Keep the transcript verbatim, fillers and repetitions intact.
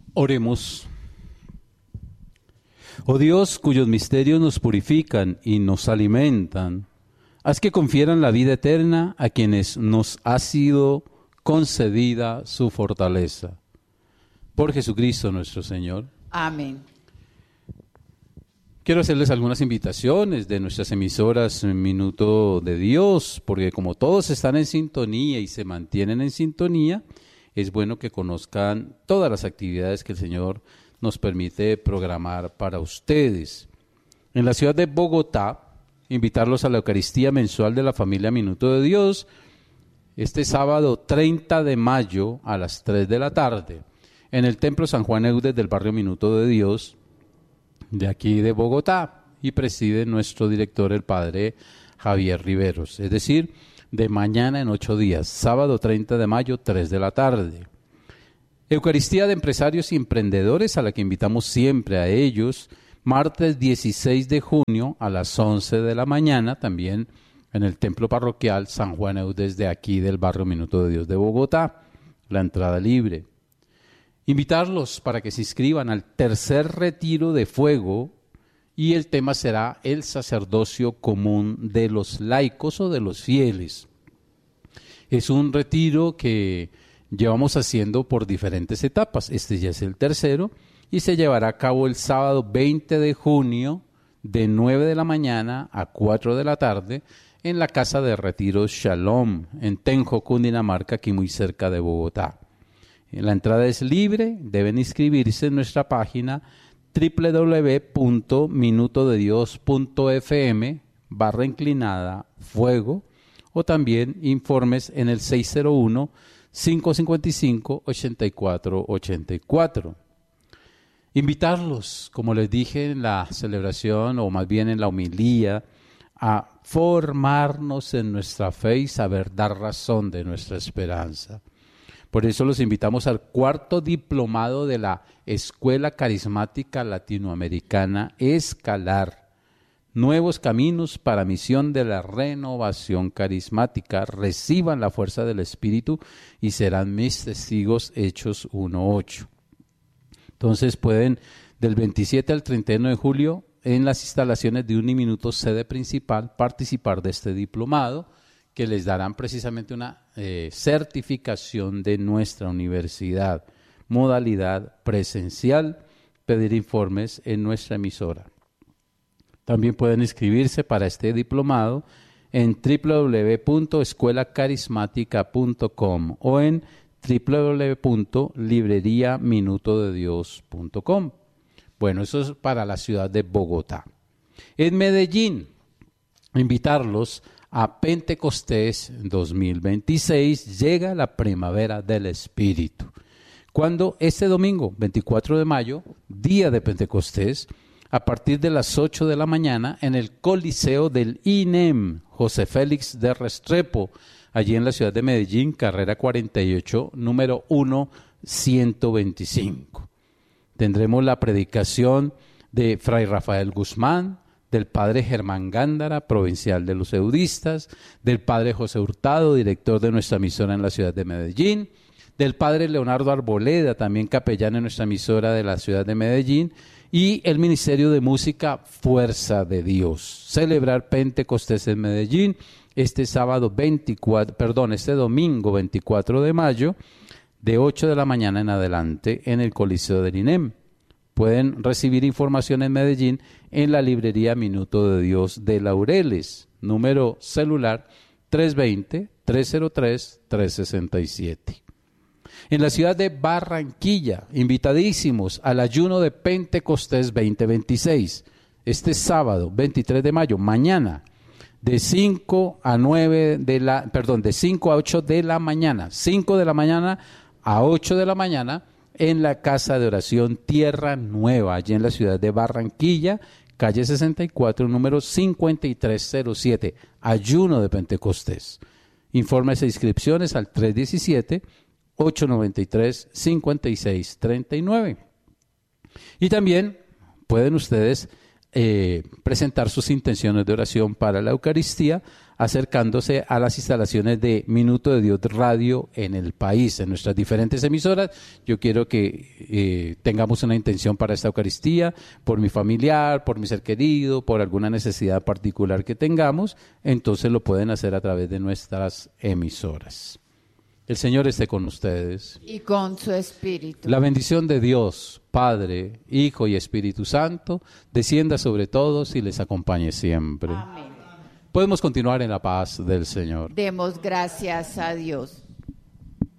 Oremos. Oh Dios, cuyos misterios nos purifican y nos alimentan, haz que confieran la vida eterna a quienes nos ha sido concedida su fortaleza. Por Jesucristo nuestro Señor. Amén. Quiero hacerles algunas invitaciones de nuestras emisoras Minuto de Dios, porque como todos están en sintonía y se mantienen en sintonía, es bueno que conozcan todas las actividades que el Señor nos permite programar para ustedes. En la ciudad de Bogotá, invitarlos a la Eucaristía mensual de la familia Minuto de Dios, este sábado treinta de mayo a las tres de la tarde, en el Templo San Juan Eudes del barrio Minuto de Dios, de aquí de Bogotá, y preside nuestro director, el padre Javier Riveros, es decir, de mañana en ocho días, sábado treinta de mayo, tres de la tarde. Eucaristía de empresarios y emprendedores, a la que invitamos siempre a ellos, martes dieciséis de junio a las once de la mañana, también en el templo parroquial San Juan Eudes de aquí del barrio Minuto de Dios de Bogotá, la entrada libre. Invitarlos para que se inscriban al tercer retiro de fuego, y el tema será el sacerdocio común de los laicos o de los fieles. Es un retiro que llevamos haciendo por diferentes etapas. Este ya es el tercero y se llevará a cabo el sábado veinte de junio de nueve de la mañana a cuatro de la tarde en la Casa de Retiros Shalom, en Tenjo, Cundinamarca, aquí muy cerca de Bogotá. La entrada es libre, deben inscribirse en nuestra página doble u doble u doble u punto minuto de dios punto f m barra inclinada fuego, o también informes en el seis cero uno, cinco cinco cinco, ocho cuatro ocho cuatro. Invitarlos, como les dije en la celebración, o más bien en la homilía, a formarnos en nuestra fe y saber dar razón de nuestra esperanza. Por eso los invitamos al cuarto diplomado de la Escuela Carismática Latinoamericana Escalar, Nuevos Caminos para Misión de la Renovación Carismática. Reciban la fuerza del Espíritu y serán mis testigos, Hechos uno ocho. Entonces pueden, del veintisiete al treinta y uno de julio, en las instalaciones de Uniminuto, sede principal, participar de este diplomado, que les darán precisamente una eh, certificación de nuestra universidad, modalidad presencial, pedir informes en nuestra emisora. También pueden inscribirse para este diplomado en doble u doble u doble u punto escuela carismática punto com o en doble u doble u doble u punto librería minuto de dios punto com. Bueno, eso es para la ciudad de Bogotá. En Medellín, invitarlos a Pentecostés dos mil veintiséis, llega la primavera del Espíritu. Cuando este domingo, veinticuatro de mayo, día de Pentecostés, a partir de las ocho de la mañana, en el Coliseo del I N E M, José Félix de Restrepo, allí en la ciudad de Medellín, carrera cuarenta y ocho, número uno, ciento veinticinco. Tendremos la predicación de Fray Rafael Guzmán, del padre Germán Gándara, provincial de los eudistas, del padre José Hurtado, director de nuestra emisora en la ciudad de Medellín, del padre Leonardo Arboleda, también capellán en nuestra emisora de la ciudad de Medellín, y el Ministerio de Música Fuerza de Dios. Celebrar Pentecostés en Medellín este sábado veinticuatro, perdón, este domingo veinticuatro de mayo, de ocho de la mañana en adelante, en el Coliseo del I N E M. Pueden recibir información en Medellín en la librería Minuto de Dios de Laureles, número celular tres dos cero, tres cero tres, tres seis siete. En la ciudad de Barranquilla, invitadísimos al ayuno de Pentecostés veinte veintiséis, este sábado veintitrés de mayo, mañana, de cinco a nueve de la, perdón, de cinco a ocho de la mañana, cinco de la mañana a ocho de la mañana, en la Casa de Oración Tierra Nueva, allí en la ciudad de Barranquilla, calle sesenta y cuatro, número cincuenta y tres cero siete, ayuno de Pentecostés. Informes e inscripciones al tres uno siete, ocho nueve tres, cinco seis tres nueve. Y también pueden ustedes eh, presentar sus intenciones de oración para la Eucaristía acercándose a las instalaciones de Minuto de Dios Radio en el país, en nuestras diferentes emisoras. Yo quiero que eh, tengamos una intención para esta Eucaristía, por mi familiar, por mi ser querido, por alguna necesidad particular que tengamos, entonces lo pueden hacer a través de nuestras emisoras. El Señor esté con ustedes. Y con su espíritu. La bendición de Dios, Padre, Hijo y Espíritu Santo, descienda sobre todos y les acompañe siempre. Amén. Podemos continuar en la paz del Señor. Demos gracias a Dios.